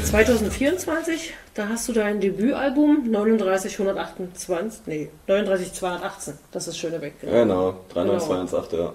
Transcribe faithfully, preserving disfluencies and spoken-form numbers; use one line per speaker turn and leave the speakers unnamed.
zwanzig vierundzwanzig, da hast du dein Debütalbum neununddreißig hundertachtundzwanzig, nee, neununddreißig zweihundertachtzehn, das ist Schönebeck.
Genau, drei neun zwei eins acht, ja.